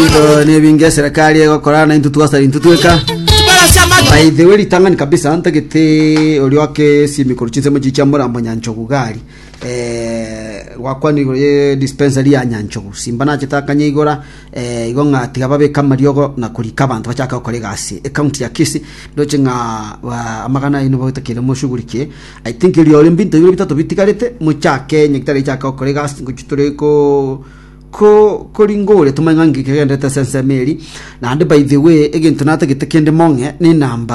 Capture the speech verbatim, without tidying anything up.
ndo ne binge serikali gukora na intu twasa intu tweka by the way litangani kabisa antagete oli wake si mikorochinze mugicha murambo nyanchogu gari eh wakwani ye dispensary ya nyanchogu simba na chitakanye igora eh igonga tigababe kamariogo na kulika abantu bachaka gukora gasi account ya kisi ndoche nga amagana ino botakire mushugurike I think iri oli mbinto ibiro bitatu bitikarete muchake nyekitari chaka gukora gasi nguchitureko ko koringore tumanga ngikegenda ta sense meri na by the way again tunata gitekende monge ni namba